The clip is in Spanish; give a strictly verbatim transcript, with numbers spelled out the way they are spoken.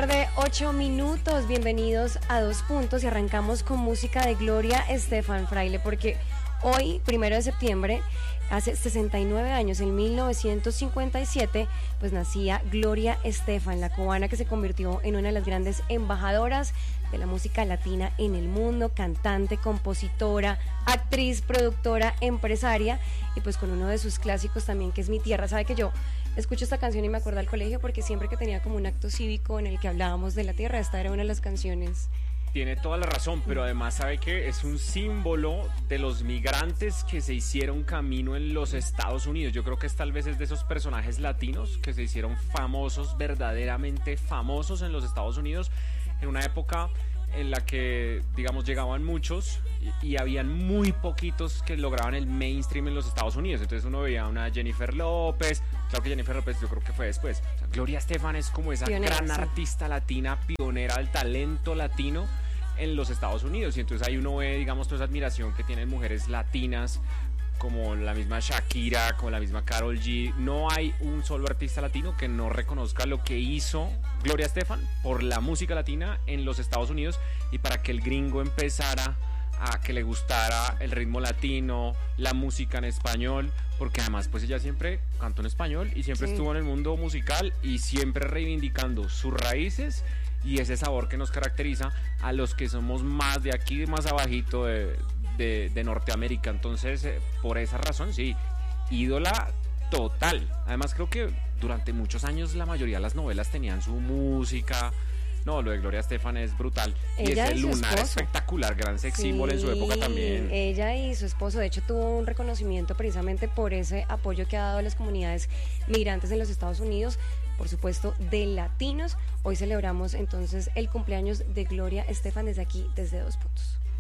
tarde, ocho minutos. Bienvenidos a Dos Puntos y arrancamos con música de Gloria Estefan Fraile, porque hoy, primero de septiembre, hace sesenta y nueve años, en mil novecientos cincuenta y siete, pues nacía Gloria Estefan, la cubana que se convirtió en una de las grandes embajadoras de la música latina en el mundo, cantante, compositora, actriz, productora, empresaria, y pues con uno de sus clásicos también, que es Mi Tierra. Sabe que yo escucho esta canción y me acuerdo al colegio, porque siempre que tenía como un acto cívico en el que hablábamos de la tierra, esta era una de las canciones. Tiene toda la razón, pero además sabe que es un símbolo de los migrantes que se hicieron camino en los Estados Unidos. Yo creo que es, tal vez es de esos personajes latinos que se hicieron famosos, verdaderamente famosos en los Estados Unidos, en una época en la que, digamos, llegaban muchos y, y habían muy poquitos que lograban el mainstream en los Estados Unidos. Entonces uno veía a una Jennifer López, claro que Jennifer López yo creo que fue después. O sea, Gloria Estefan es como esa pionera, gran sí. artista latina, pionera del talento latino en los Estados Unidos. Y entonces ahí uno ve, digamos, toda esa admiración que tienen mujeres latinas, como la misma Shakira, como la misma Karol G. No hay un solo artista latino que no reconozca lo que hizo Gloria Estefan por la música latina en los Estados Unidos, y para que el gringo empezara a que le gustara el ritmo latino, la música en español, porque además pues ella siempre cantó en español y siempre sí. estuvo en el mundo musical y siempre reivindicando sus raíces y ese sabor que nos caracteriza a los que somos más de aquí, más abajito de, de, de Norteamérica. Entonces, eh, por esa razón, sí, ídola total. Además, creo que durante muchos años la mayoría de las novelas tenían su música. No, lo de Gloria Estefan es brutal. Ella y ese y lunar esposo. espectacular, gran sex Sí, symbol en su época también. Ella y su esposo, de hecho, tuvo un reconocimiento precisamente por ese apoyo que ha dado a las comunidades migrantes en los Estados Unidos, por supuesto, de latinos. Hoy celebramos entonces el cumpleaños de Gloria Estefan desde aquí, desde Dos Puntos.